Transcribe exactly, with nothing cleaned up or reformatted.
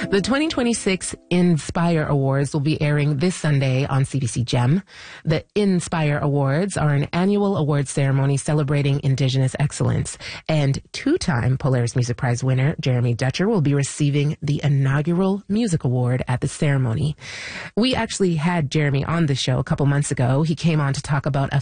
The twenty twenty-six Inspire Awards will be airing this Sunday on C B C Gem. The Inspire Awards are an annual awards ceremony celebrating Indigenous excellence. And two-time Polaris Music Prize winner Jeremy Dutcher will be receiving the inaugural music award at the ceremony. We actually had Jeremy on the show a couple months ago. He came on to talk about a